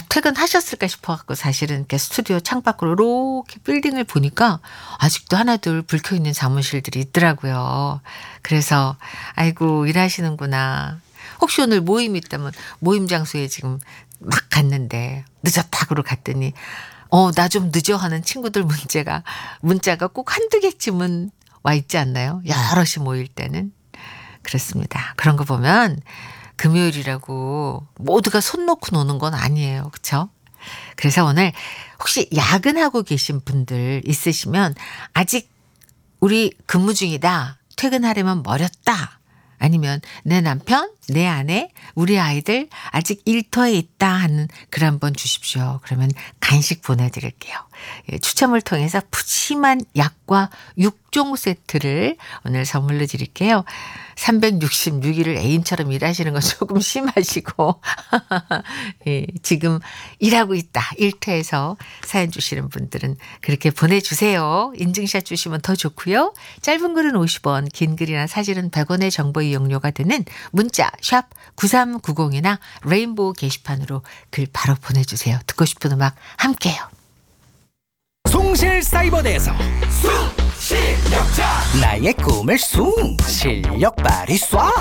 퇴근하셨을까 싶어갖고 사실은 이렇게 스튜디오 창밖으로 이렇게 빌딩을 보니까 아직도 하나둘 불 켜 있는 사무실들이 있더라고요. 그래서 아이고 일하시는구나. 혹시 오늘 모임이 있다면 모임 장소에 지금 막 갔는데 늦었다 그러고 갔더니 나 좀 늦어 하는 친구들 문자가 꼭 한두 개쯤은 와 있지 않나요? 여럿이 모일 때는. 그렇습니다. 그런 거 보면 금요일이라고 모두가 손 놓고 노는 건 아니에요. 그렇죠? 그래서 오늘 혹시 야근하고 계신 분들 있으시면 아직 우리 근무 중이다. 퇴근하려면 멀었다. 아니면 내 남편, 내 아내, 우리 아이들 아직 일터에 있다 하는 글 한번 주십시오. 그러면 간식 보내드릴게요. 추첨을 통해서 푸짐한 약과 6종 세트를 오늘 선물로 드릴게요. 366일을 애인처럼 일하시는 건 조금 심하시고 지금 일하고 있다. 일터에서 사연 주시는 분들은 그렇게 보내주세요. 인증샷 주시면 더 좋고요. 짧은 글은 50원, 긴 글이나 사진은 100원의 정보 이용료가 되는 문자 샵 9390이나 레인보우 게시판으로 글 바로 보내주세요. 듣고 싶은 음악 함께요. 숭실사이버대에서 숭실력자 나의 꿈을 숭 실력 발휘 쏴